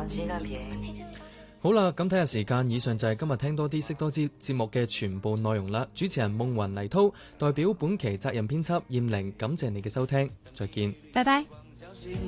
好啦，咁睇下時間，以上就係今日聽多啲識多啲節目嘅全部內容啦。主持人夢雲黎濤代表本期責任編輯燕玲，感謝你嘅收聽，再見， 拜拜。